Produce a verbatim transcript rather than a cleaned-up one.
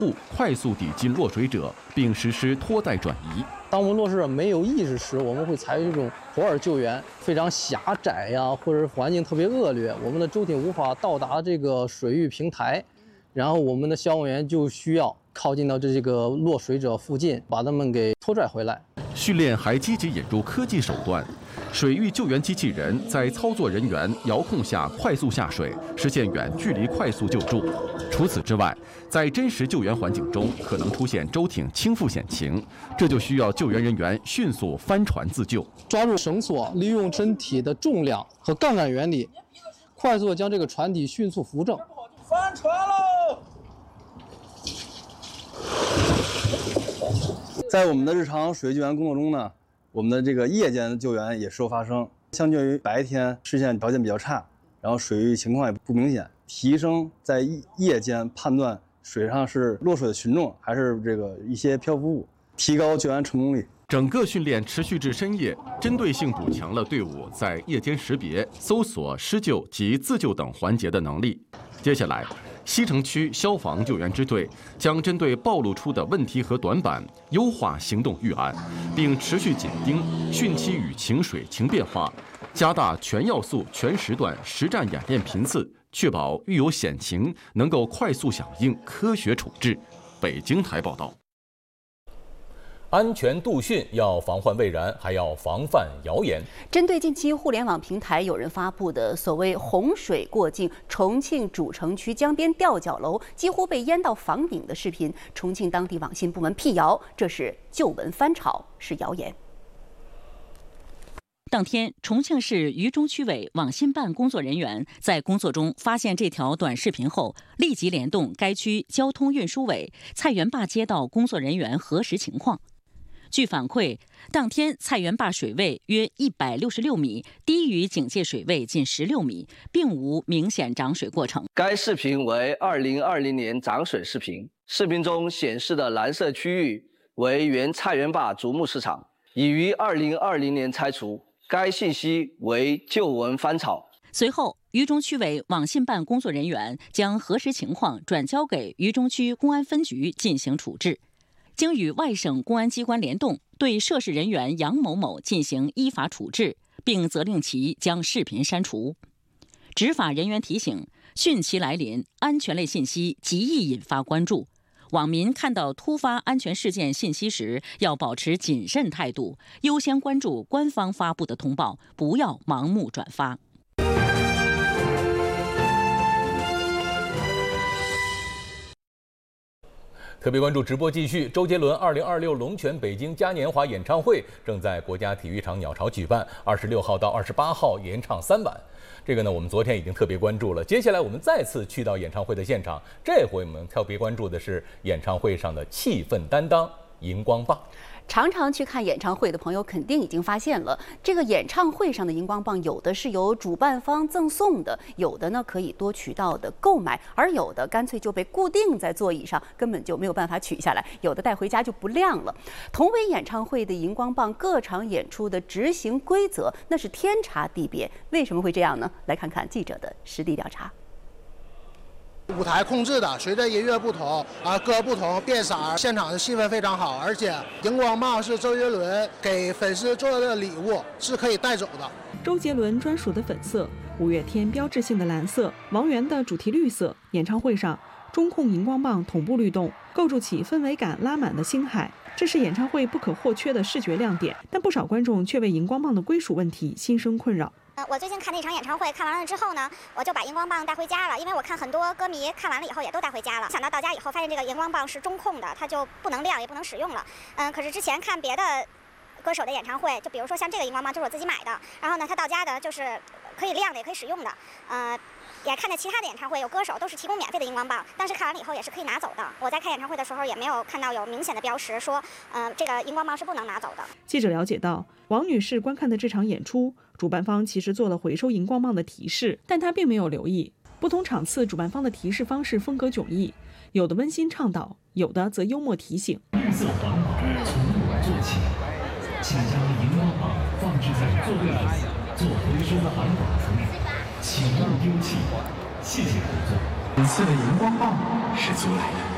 部快速抵近落水者，并实施拖带转移。 当我们落水者没有意识时，我们会采取这种活饵救援，非常狭窄呀，或者环境特别恶劣，我们的舟艇无法到达这个水域平台，然后我们的消防员就需要靠近到这个落水者附近，把他们给拖拽回来。 训练还积极引入科技手段，水域救援机器人在操作人员遥控下快速下水，实现远距离快速救助。除此之外，在真实救援环境中可能出现舟艇倾覆险情，这就需要救援人员迅速翻船自救。 抓住绳索，利用身体的重量和杠杆原理，快速将这个船体迅速扶正。 翻船喽！ 在我们的日常水域救援工作中呢，我们的这个夜间救援也时有发生。相较于白天视线条件比较差，然后水域情况也不明显，提升在夜间判断水上是落水的群众还是这个一些漂浮物，提高救援成功率。 整个训练持续至深夜，针对性补强了队伍在夜间识别、搜索、施救及自救等环节的能力。接下来，西城区消防救援支队将针对暴露出的问题和短板，优化行动预案，并持续紧盯汛期与晴水晴变化，加大全要素、全时段实战演练频次，确保遇有险情能够快速响应、科学处置。北京台报道。 安全度汛要防患未然，还要防范谣言。 针对近期互联网平台有人发布的所谓洪水过境重庆主城区江边吊脚楼几乎被淹到房顶的视频，重庆当地网信部门辟谣，这是旧闻翻炒，是谣言。 当天，重庆市渝中区委网信办工作人员在工作中发现这条短视频后，立即联动该区交通运输委、菜园坝街道工作人员核实情况。据反馈，当天菜园坝水位约一百六十六米，低于警戒水位近十六米，并无明显涨水过程。 该视频为二零二零年涨水视频，视频中显示的蓝色区域为原菜园坝竹木市场，已于二零二零年拆除。该信息为旧闻翻炒。 随后，渝中区委网信办工作人员将核实情况转交给渝中区公安分局进行处置。经与外省公安机关联动，对涉事人员杨某某进行依法处置，并责令其将视频删除。执法人员提醒，汛期来临，安全类信息极易引发关注。网民看到突发安全事件信息时，要保持谨慎态度，优先关注官方发布的通报，不要盲目转发。 特别关注直播继续，周杰伦二零二六龙泉北京嘉年华演唱会正在国家体育场鸟巢举办，二十六号到二十八号演唱三晚。这个呢，我们昨天已经特别关注了。接下来我们再次去到演唱会的现场，这回我们特别关注的是演唱会上的气氛担当——荧光棒。 常常去看演唱会的朋友肯定已经发现了，这个演唱会上的荧光棒有的是由主办方赠送的，有的呢可以多渠道的购买，而有的干脆就被固定在座椅上，根本就没有办法取下来，有的带回家就不亮了。同为演唱会的荧光棒，各场演出的执行规则那是天差地别，为什么会这样呢？来看看记者的实地调查。 舞台控制的，随着音乐不同啊，歌不同变色，现场的气氛非常好。而且荧光棒是周杰伦给粉丝做的礼物，是可以带走的。 周杰伦专属的粉色，五月天标志性的蓝色，王源的主题绿色。演唱会上，中控荧光棒同步律动，构筑起氛围感拉满的星海。这是演唱会不可或缺的视觉亮点，但不少观众却为荧光棒的归属问题心生困扰。 我最近看那场演唱会，看完了之后呢，我就把荧光棒带回家了，因为我看很多歌迷看完了以后也都带回家了。想到到家以后，发现这个荧光棒是中控的，它就不能亮也不能使用了。嗯，可是之前看别的歌手的演唱会，就比如说像这个荧光棒就是我自己买的，然后呢，它到家的就是可以亮的，也可以使用的。呃，也看见其他的演唱会有歌手都是提供免费的荧光棒，但是看完了以后也是可以拿走的。我在看演唱会的时候也没有看到有明显的标识说，嗯、呃，这个荧光棒是不能拿走的。 记者了解到，王女士观看的这场演出，主办方其实做了回收荧光棒的提示，但她并没有留意。不同场次主办方的提示方式风格迥异，有的温馨倡导，有的则幽默提醒。 绿色环保，从我做起，请将荧光棒放置在座位里，做回收环保处理，请勿丢弃，谢谢合作。本次的荧光棒是租来的。